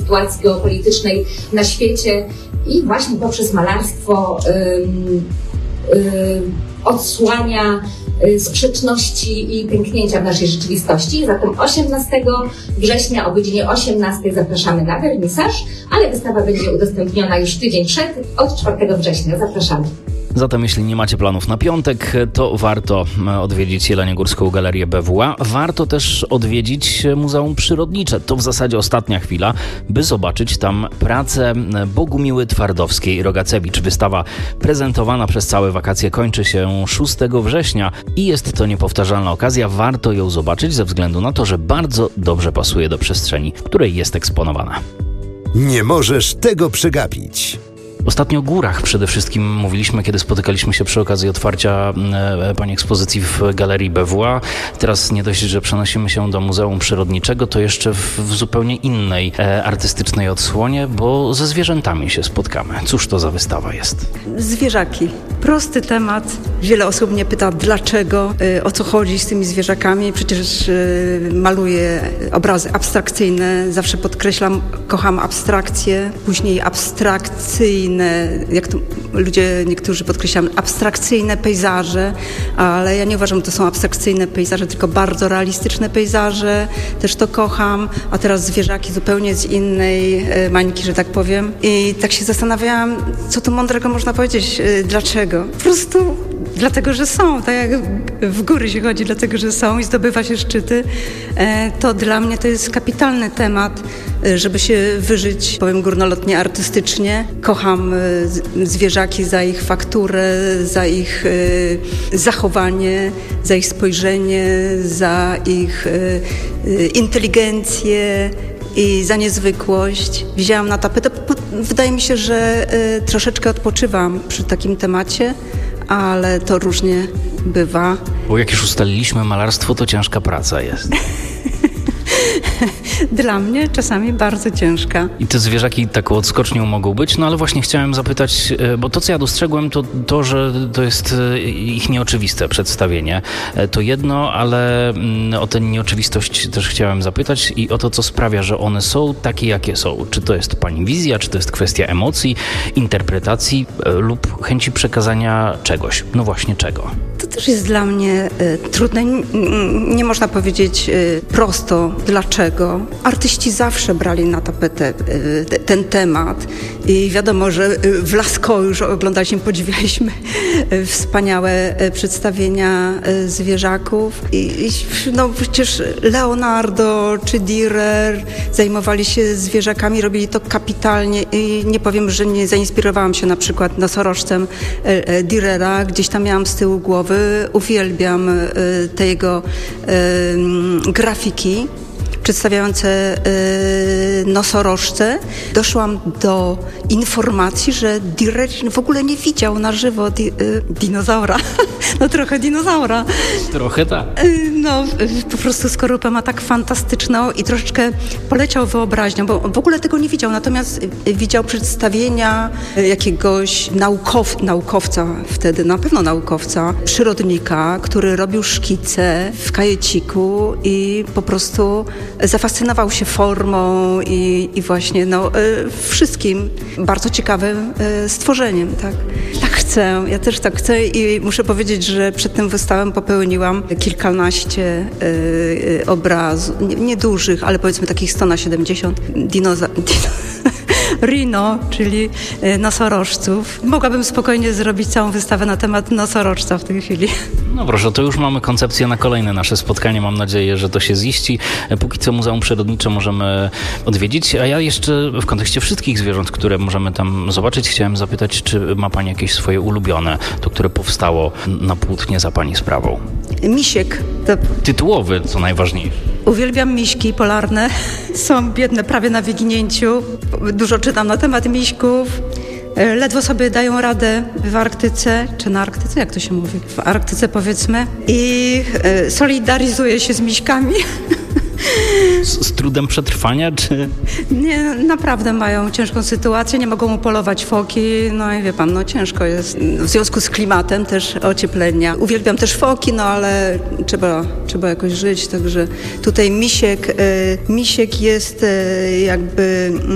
sytuacji geopolitycznej na świecie i właśnie poprzez malarstwo odsłania sprzeczności i pęknięcia w naszej rzeczywistości. Zatem 18 września o godzinie 18 zapraszamy na wernisaż, ale wystawa będzie udostępniona już tydzień przed, od 4 września. Zapraszamy. Zatem jeśli nie macie planów na piątek, to warto odwiedzić Jeleniogórską Galerię BWA. Warto też odwiedzić Muzeum Przyrodnicze. To w zasadzie ostatnia chwila, by zobaczyć tam pracę Bogumiły Twardowskiej-Rogacewicz. Wystawa prezentowana przez całe wakacje kończy się 6 września i jest to niepowtarzalna okazja. Warto ją zobaczyć ze względu na to, że bardzo dobrze pasuje do przestrzeni, w której jest eksponowana. Nie możesz tego przegapić. Ostatnio o górach przede wszystkim mówiliśmy, kiedy spotykaliśmy się przy okazji otwarcia pani ekspozycji w Galerii BWA. Teraz nie dość, że przenosimy się do Muzeum Przyrodniczego, to jeszcze w zupełnie innej artystycznej odsłonie, bo ze zwierzętami się spotkamy. Cóż to za wystawa jest? Zwierzaki. Prosty temat. Wiele osób mnie pyta, dlaczego, o co chodzi z tymi zwierzakami. Przecież maluję obrazy abstrakcyjne. Zawsze podkreślam, kocham abstrakcje. Później abstrakcyjne, jak to ludzie niektórzy podkreślają, abstrakcyjne pejzaże, ale ja nie uważam, że to są abstrakcyjne pejzaże, tylko bardzo realistyczne pejzaże. Też to kocham. A teraz zwierzaki zupełnie z innej mańki, że tak powiem. I tak się zastanawiałam, co tu mądrego można powiedzieć. Dlaczego? Po prostu dlatego, że są. Tak jak w góry się chodzi, dlatego, że są i zdobywa się szczyty. To dla mnie to jest kapitalny temat, żeby się wyżyć, powiem górnolotnie, artystycznie. Kocham zwierzaki za ich fakturę, za ich zachowanie, za ich spojrzenie, za ich inteligencję i za niezwykłość. Wzięłam na tapetę. Wydaje mi się, że troszeczkę odpoczywam przy takim temacie, ale to różnie bywa. Bo jak już ustaliliśmy, malarstwo to ciężka praca jest. Dla mnie czasami bardzo ciężka. I te zwierzaki taką odskocznią mogą być, no ale właśnie chciałem zapytać, bo to, co ja dostrzegłem, to że to jest ich nieoczywiste przedstawienie. To jedno, ale o tę nieoczywistość też chciałem zapytać i o to, co sprawia, że one są takie, jakie są. Czy to jest pani wizja, czy to jest kwestia emocji, interpretacji lub chęci przekazania czegoś. No właśnie czego? To też jest dla mnie trudne. Nie można powiedzieć prosto dlaczego. Artyści zawsze brali na tapetę ten temat i wiadomo, że w Lascaux już oglądaliśmy, podziwialiśmy wspaniałe przedstawienia zwierzaków i no przecież Leonardo czy Dürer zajmowali się zwierzakami, robili to kapitalnie i nie powiem, że nie zainspirowałam się na przykład nosorożcem Dürera, gdzieś tam miałam z tyłu głowy, uwielbiam te jego grafiki przedstawiające nosorożce. Doszłam do informacji, że Dürer w ogóle nie widział na żywo dinozaura. No trochę dinozaura. Trochę tak. No po prostu skorupę ma tak fantastyczną i troszeczkę poleciał wyobraźnią, bo w ogóle tego nie widział. Natomiast widział przedstawienia jakiegoś naukowca wtedy, na pewno naukowca, przyrodnika, który robił szkice w kajeciku i po prostu zafascynował się formą i właśnie wszystkim bardzo ciekawym stworzeniem, tak. Tak chcę, ja też tak chcę i muszę powiedzieć, że przed tym wystawą popełniłam kilkanaście obrazów, niedużych, ale powiedzmy takich 100 na 70 Rhino, czyli nosorożców. Mogłabym spokojnie zrobić całą wystawę na temat nosorożca w tej chwili. No proszę, to już mamy koncepcję na kolejne nasze spotkanie. Mam nadzieję, że to się ziści. Póki co Muzeum Przyrodnicze możemy odwiedzić, a ja jeszcze w kontekście wszystkich zwierząt, które możemy tam zobaczyć, chciałem zapytać, czy ma pani jakieś swoje ulubione, to które powstało na płótnie za pani sprawą? Misiek. Tytułowy, co najważniejsze. Uwielbiam miśki polarne. Są biedne prawie na wyginięciu. Dużo czytam na temat miśków. Ledwo sobie dają radę w Arktyce, czy na Arktyce, jak to się mówi? W Arktyce powiedzmy. I solidaryzuję się z miśkami. Z trudem przetrwania, czy? Nie, naprawdę mają ciężką sytuację, nie mogą upolować foki, no i wie pan, no ciężko jest. W związku z klimatem też ocieplenia. Uwielbiam też foki, no ale trzeba jakoś żyć, także tutaj misiek jest jakby